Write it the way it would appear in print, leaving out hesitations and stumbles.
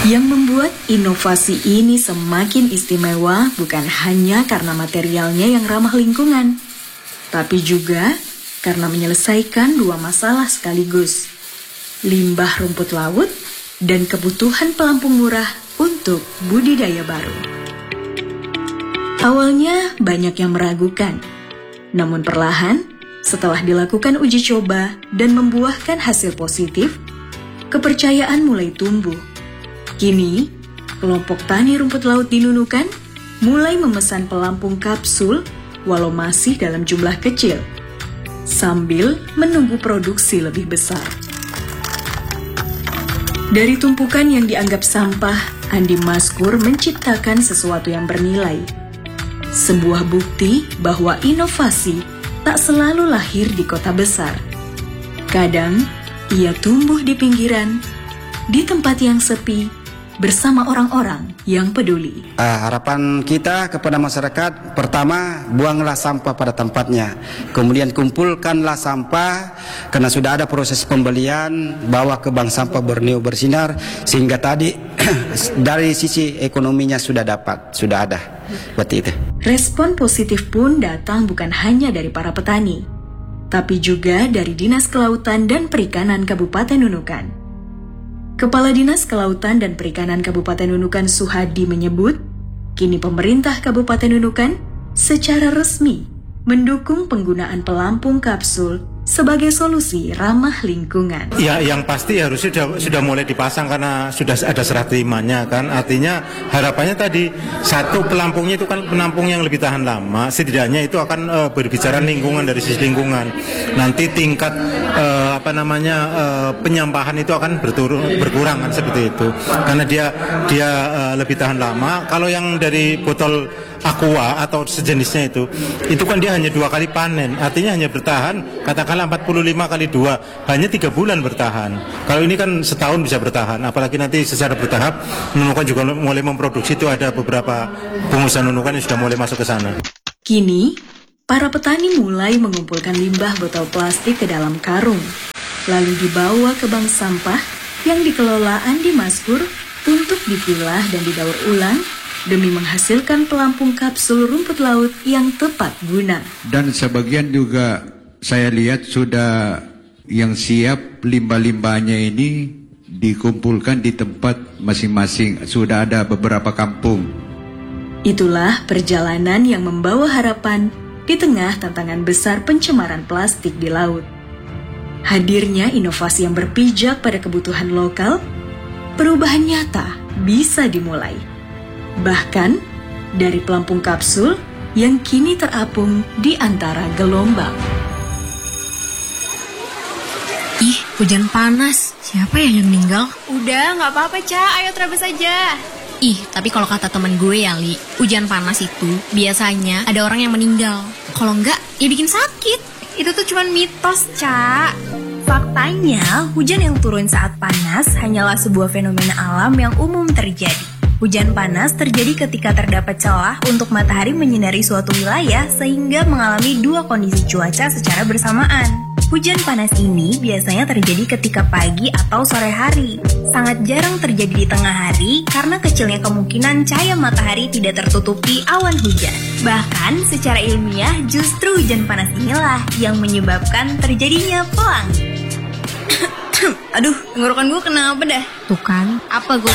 Yang membuat inovasi ini semakin istimewa bukan hanya karena materialnya yang ramah lingkungan, tapi juga karena menyelesaikan dua masalah sekaligus, limbah rumput laut dan kebutuhan pelampung murah untuk budidaya baru. Awalnya banyak yang meragukan, namun perlahan setelah dilakukan uji coba dan membuahkan hasil positif, kepercayaan mulai tumbuh. Kini, kelompok tani rumput laut di Nunukan mulai memesan pelampung kapsul walau masih dalam jumlah kecil, sambil menunggu produksi lebih besar. Dari tumpukan yang dianggap sampah, Andi Maskur menciptakan sesuatu yang bernilai. Sebuah bukti bahwa inovasi tak selalu lahir di kota besar. Kadang, ia tumbuh di pinggiran, di tempat yang sepi, bersama orang-orang yang peduli. Harapan kita kepada masyarakat, pertama, buanglah sampah pada tempatnya. Kemudian kumpulkanlah sampah, karena sudah ada proses pembelian, bawa ke bank sampah Borneo Bersinar, sehingga tadi dari sisi ekonominya sudah ada. Seperti itu. Respon positif pun datang bukan hanya dari para petani, tapi juga dari Dinas Kelautan dan Perikanan Kabupaten Nunukan. Kepala Dinas Kelautan dan Perikanan Kabupaten Nunukan Suhadi menyebut, kini pemerintah Kabupaten Nunukan secara resmi mendukung penggunaan pelampung kapsul sebagai solusi ramah lingkungan. Ya, yang pasti harusnya sudah mulai dipasang karena sudah ada serah terimanya kan. Artinya harapannya tadi satu pelampungnya itu kan penampung yang lebih tahan lama. Setidaknya itu akan berbicara lingkungan dari sisi lingkungan. Nanti tingkat penyampahan itu akan berkurang kan seperti itu. Karena dia lebih tahan lama. Kalau yang dari botol aqua atau sejenisnya itu kan dia hanya 2 kali panen, artinya hanya bertahan katakanlah 45 kali 2, hanya 3 bulan bertahan. Kalau ini kan setahun bisa bertahan, apalagi nanti secara bertahap Nunukan juga mulai memproduksi, itu ada beberapa pengusaha Nunukan yang sudah mulai masuk ke sana. Kini, para petani mulai mengumpulkan limbah botol plastik ke dalam karung, lalu dibawa ke bank sampah yang dikelola Andi Maskur untuk dipilah dan didaur ulang demi menghasilkan pelampung kapsul rumput laut yang tepat guna. Dan sebagian juga saya lihat sudah yang siap limbah-limbahnya ini dikumpulkan di tempat masing-masing. Sudah ada beberapa kampung. Itulah perjalanan yang membawa harapan di tengah tantangan besar pencemaran plastik di laut. Hadirnya inovasi yang berpijak pada kebutuhan lokal, perubahan nyata bisa dimulai. Bahkan dari pelampung kapsul yang kini terapung di antara gelombang. Ih, hujan panas. Siapa ya yang meninggal? Udah, nggak apa-apa, Ca. Ayo terabas aja. Ih, tapi kalau kata temen gue ya, Li, hujan panas itu biasanya ada orang yang meninggal. Kalau enggak, ya bikin sakit. Itu tuh cuma mitos, Ca. Faktanya, hujan yang turun saat panas hanyalah sebuah fenomena alam yang umum terjadi. Hujan panas terjadi ketika terdapat celah untuk matahari menyinari suatu wilayah sehingga mengalami 2 kondisi cuaca secara bersamaan. Hujan panas ini biasanya terjadi ketika pagi atau sore hari. Sangat jarang terjadi di tengah hari karena kecilnya kemungkinan cahaya matahari tidak tertutupi awan hujan. Bahkan secara ilmiah justru hujan panas inilah yang menyebabkan terjadinya pelangi. Aduh, tenggorokan gue kenapa dah? Tuh kan, apa gue